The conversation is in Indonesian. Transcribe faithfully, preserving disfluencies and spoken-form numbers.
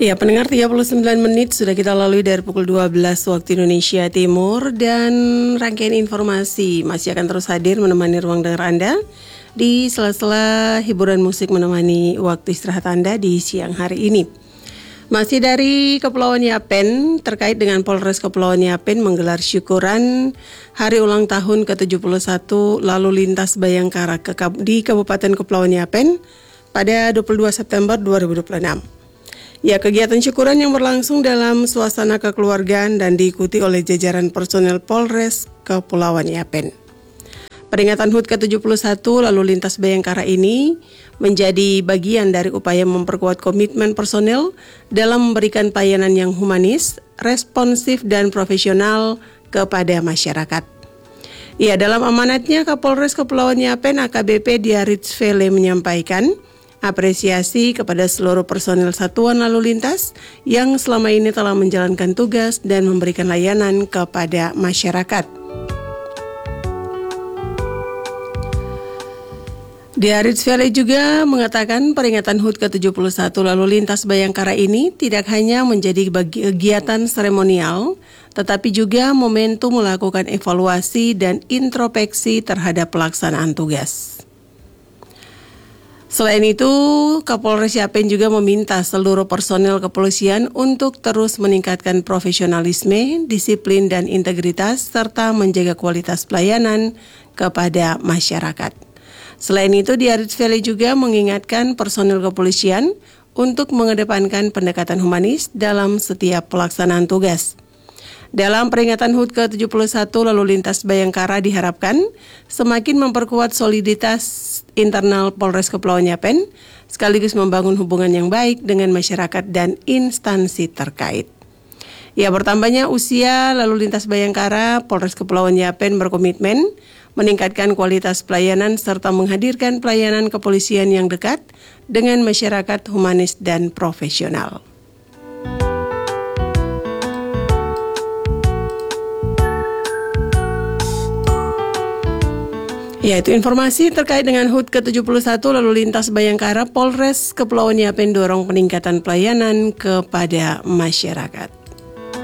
Ya, pendengar, tiga puluh sembilan menit sudah kita lalui dari pukul dua belas waktu Indonesia Timur, dan rangkaian informasi masih akan terus hadir menemani ruang dengar Anda di sela-sela hiburan musik menemani waktu istirahat Anda di siang hari ini. Masih dari Kepulauan Yapen, terkait dengan Polres Kepulauan Yapen menggelar syukuran hari ulang tahun ke tujuh puluh satu lalu lintas Bayangkara ke, di Kabupaten Kepulauan Yapen pada dua puluh dua September dua ribu dua puluh enam. Ya, kegiatan syukuran yang berlangsung dalam suasana kekeluargaan dan diikuti oleh jajaran personel Polres Kepulauan Yapen. Peringatan H U T ke tujuh puluh satu lalu lintas Bayangkara ini menjadi bagian dari upaya memperkuat komitmen personel dalam memberikan pelayanan yang humanis, responsif, dan profesional kepada masyarakat. Ya, dalam amanatnya, Kapolres Kepulauan Yapen A K B P Diarits Vele menyampaikan apresiasi kepada seluruh personil Satuan Lalu Lintas yang selama ini telah menjalankan tugas dan memberikan layanan kepada masyarakat. Diarits Vele juga mengatakan peringatan H U T ke tujuh puluh satu Lalu Lintas Bayangkara ini tidak hanya menjadi kegiatan seremonial, tetapi juga momentum melakukan evaluasi dan introspeksi terhadap pelaksanaan tugas. Selain itu, Kapolres Yapen juga meminta seluruh personel kepolisian untuk terus meningkatkan profesionalisme, disiplin, dan integritas, serta menjaga kualitas pelayanan kepada masyarakat. Selain itu, Diarits Vele juga mengingatkan personel kepolisian untuk mengedepankan pendekatan humanis dalam setiap pelaksanaan tugas. Dalam peringatan H U T ke tujuh puluh satu Lalu Lintas Bayangkara diharapkan semakin memperkuat soliditas internal Polres Kepulauan Yapen, sekaligus membangun hubungan yang baik dengan masyarakat dan instansi terkait. Ya, bertambahnya usia Lalu Lintas Bayangkara, Polres Kepulauan Yapen berkomitmen meningkatkan kualitas pelayanan serta menghadirkan pelayanan kepolisian yang dekat dengan masyarakat, humanis, dan profesional. Ya, itu informasi terkait dengan H U T ke tujuh puluh satu Lalu Lintas Bayangkara. Polres Kepulauan Yapen dorong peningkatan pelayanan kepada masyarakat.